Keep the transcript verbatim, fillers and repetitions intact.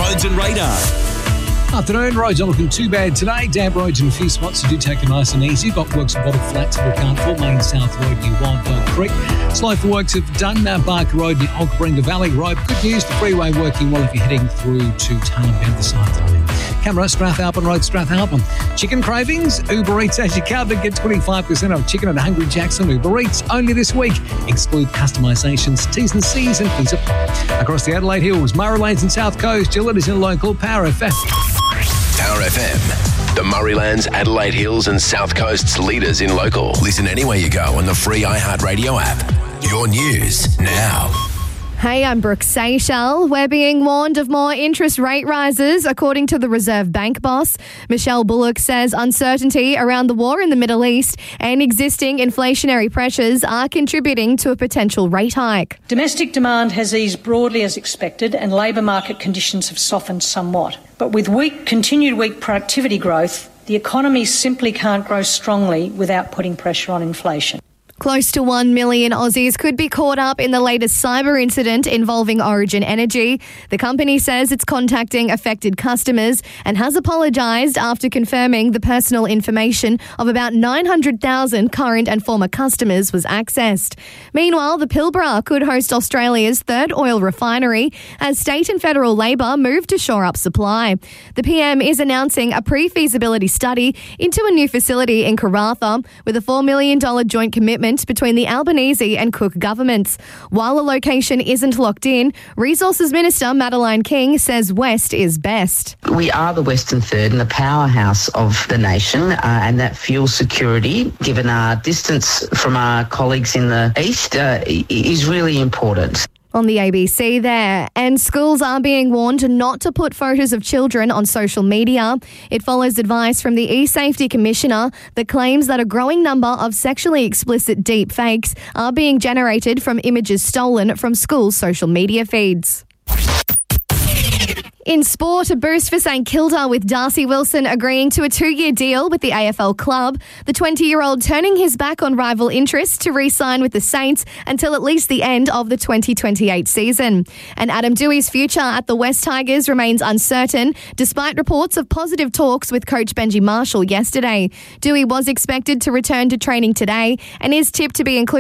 Roads and Radar. Afternoon, roads not looking too bad today. Damp roads in a few spots, so do take it nice and easy. You've got works of bottom flats to look out for. Main South Road near Wildbone Creek. Slow for works of Dunbar Barker Road near Ogabringa Valley Road. Good news, the freeway working well if you're heading through to Tarn Bend this afternoon. Camera, Strathalbyn Road, Strathalbyn. Chicken cravings? Uber Eats as you covered. Get twenty-five percent off chicken at Hungry Jackson. Uber Eats only this week. Exclude customisations, T's and C's and fees apply. Across the Adelaide Hills, Murray Lanes and South Coast, Gillett is in local Power F M. Power F M, the Murraylands, Adelaide Hills and South Coast's leaders in local. Listen anywhere you go on the free iHeartRadio app. Your news now. Hey, I'm Brooke Seychelles. We're being warned of more interest rate rises, according to the Reserve Bank boss. Michelle Bullock says uncertainty around the war in the Middle East and existing inflationary pressures are contributing to a potential rate hike. Domestic demand has eased broadly as expected and labour market conditions have softened somewhat. But with weak, continued weak productivity growth, the economy simply can't grow strongly without putting pressure on inflation. Close to one million Aussies could be caught up in the latest cyber incident involving Origin Energy. The company says it's contacting affected customers and has apologised after confirming the personal information of about nine hundred thousand current and former customers was accessed. Meanwhile, the Pilbara could host Australia's third oil refinery as state and federal Labor move to shore up supply. The P M is announcing a pre-feasibility study into a new facility in Karratha with a four million dollars joint commitment between the Albanese and Cook governments. While a location isn't locked in, Resources Minister Madeleine King says West is best. We are the Western Third and the powerhouse of the nation, uh, and that fuel security, given our distance from our colleagues in the East, uh, is really important. On the A B C there. And schools are being warned not to put photos of children on social media. It follows advice from the eSafety Commissioner that claims that a growing number of sexually explicit deep fakes are being generated from images stolen from schools' social media feeds. In sport, a boost for St Kilda with Darcy Wilson agreeing to a two-year deal with the A F L club. The twenty-year-old turning his back on rival interests to re-sign with the Saints until at least the end of the twenty twenty-eight season. And Adam Douei's future at the West Tigers remains uncertain, despite reports of positive talks with coach Benji Marshall yesterday. Douei was expected to return to training today and is tipped to be included